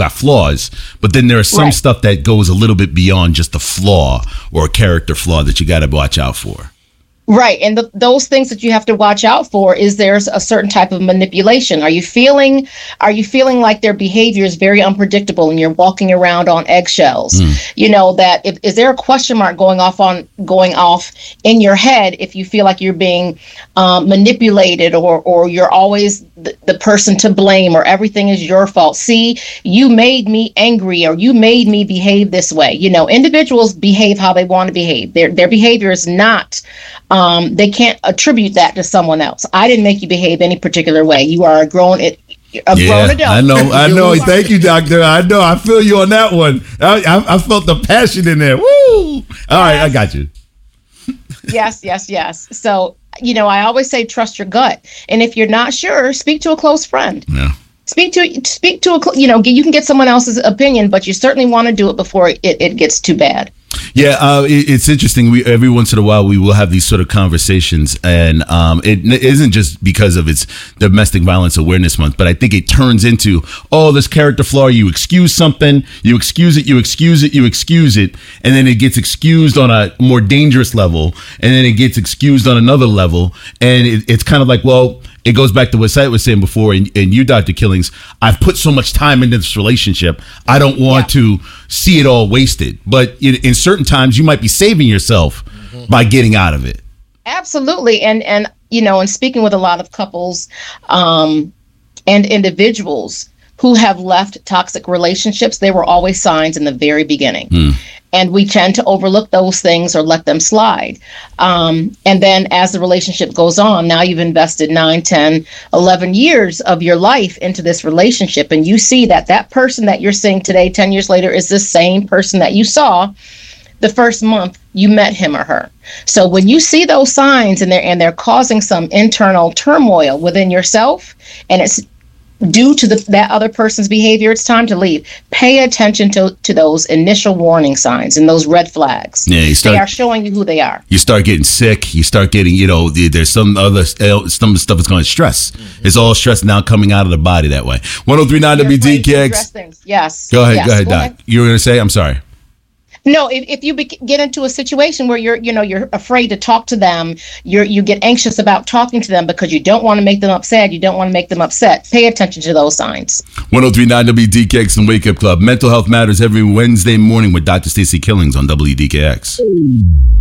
got flaws, but then there are some Right. stuff that goes a little bit beyond just a flaw or a character flaw that you got to watch out for. Right. And those things that you have to watch out for is there's a certain type of manipulation. Are you feeling like their behavior is very unpredictable and you're walking around on eggshells? You know, that is there a question mark going off in your head if you feel like you're being manipulated or you're always the person to blame or everything is your fault. See, you made me angry or you made me behave this way. You know, individuals behave how they want to behave. Their behavior is not they can't attribute that to someone else. I didn't make you behave any particular way. You are a grown adult. I know. Thank you, doctor. I know. I feel you on that one. I felt the passion in there. Woo! All right, I got you. Yes. So, you know, I always say trust your gut. And if you're not sure, speak to a close friend. Yeah. Speak to you can get someone else's opinion, but you certainly want to do it before it gets too bad. Yeah, it's interesting. Every once in a while we will have these sort of conversations, and it isn't just because of its Domestic Violence Awareness Month, but I think it turns into, this character flaw. You excuse something, you excuse it, and then it gets excused on a more dangerous level, and then it gets excused on another level, and it's kind of like, well, it goes back to what Syed was saying before, and you, Dr. Killings, I've put so much time into this relationship, I don't want to see it all wasted. But in certain times, you might be saving yourself by getting out of it. Absolutely. And you know, and speaking with a lot of couples and individuals who have left toxic relationships, there were always signs in the very beginning. And we tend to overlook those things or let them slide. And then as the relationship goes on, now you've invested 9, 10, 11 years of your life into this relationship. And you see that person that you're seeing today, 10 years later, is the same person that you saw the first month you met him or her. So when you see those signs and they're causing some internal turmoil within yourself, and it's due to that other person's behavior, it's time to leave. Pay attention to those initial warning signs and those red flags. Yeah, they are showing you who they are. You start getting sick. You start getting, there's some stuff that's going to stress. It's all stress now coming out of the body that way. 103.9 WDKX. Yes. Go ahead, Doc. You were going to say? I'm sorry. No, if you get into a situation where you're afraid to talk to them, you get anxious about talking to them because you don't want to make them upset. You don't want to make them upset. Pay attention to those signs. 103.9 WDKX and Wake Up Club. Mental Health Matters every Wednesday morning with Dr. Stacey Killings on WDKX.